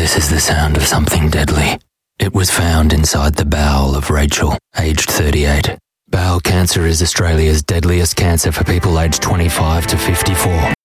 This is the sound of something deadly. It was found inside the bowel of Rachel, aged 38. Bowel cancer is Australia's deadliest cancer for people aged 25 to 54.